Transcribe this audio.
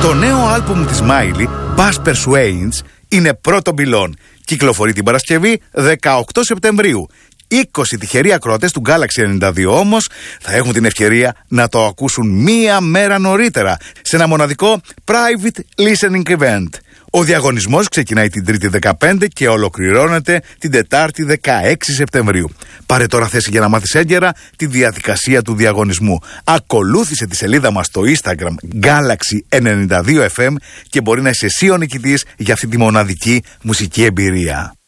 Το νέο άλμπουμ της Miley, Bass Persuades, είναι πρώτο μπιλόν. Κυκλοφορεί την Παρασκευή 18 Σεπτεμβρίου. 20 τυχεροί ακροατές του Galaxy 92 όμως θα έχουν την ευκαιρία να το ακούσουν μία μέρα νωρίτερα σε ένα μοναδικό private listening event. Ο διαγωνισμός ξεκινάει την Τρίτη 15 και ολοκληρώνεται την Τετάρτη 16 Σεπτεμβρίου. Πάρε τώρα θέση για να μάθεις έγκαιρα τη διαδικασία του διαγωνισμού. Ακολούθησε τη σελίδα μας στο Instagram Galaxy 92FM και μπορεί να είσαι εσύ ο νικητής για αυτή τη μοναδική μουσική εμπειρία.